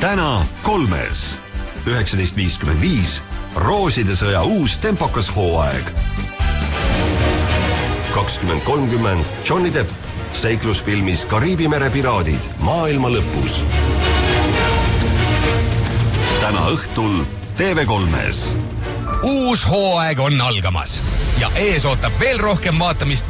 täna 3. 19.55 Rooside sõja uus tempokas hooaeg. 20.30 Johnny Depp seiklusfilmis Kariibi mere piraadid maailma lõpus. Täna õhtul TV3-s. Uus hooaeg on algamas ja ees ootab veel rohkem vaatamist